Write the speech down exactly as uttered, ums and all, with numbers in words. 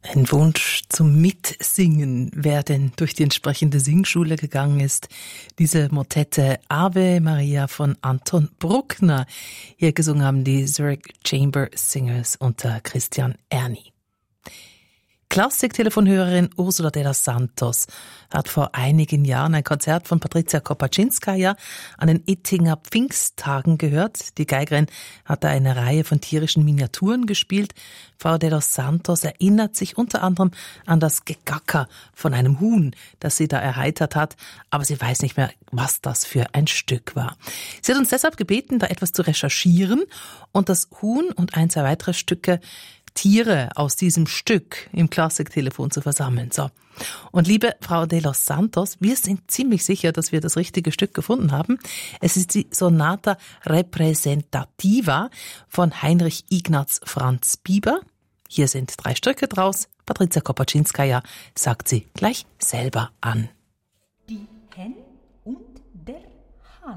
Ein Wunsch zum Mitsingen, wer denn durch die entsprechende Singschule gegangen ist. Diese Motette Ave Maria von Anton Bruckner. Hier gesungen haben die Zurich Chamber Singers unter Christian Erni. Klassik-Telefonhörerin Ursula de los Santos hat vor einigen Jahren ein Konzert von Patrycja Kopaczynskaja an den Ittinger Pfingsttagen gehört. Die Geigerin hat da eine Reihe von tierischen Miniaturen gespielt. Frau de los Santos erinnert sich unter anderem an das Gegacker von einem Huhn, das sie da erheitert hat, aber sie weiß nicht mehr, was das für ein Stück war. Sie hat uns deshalb gebeten, da etwas zu recherchieren und das Huhn und ein, zwei weitere Stücke Tiere aus diesem Stück im Klassiktelefon zu versammeln. So. Und liebe Frau de los Santos, wir sind ziemlich sicher, dass wir das richtige Stück gefunden haben. Es ist die Sonata Representativa von Heinrich Ignaz Franz Bieber. Hier sind drei Stücke draus. Patrycja Kopaczynskaja sagt sie gleich selber an. Die Hände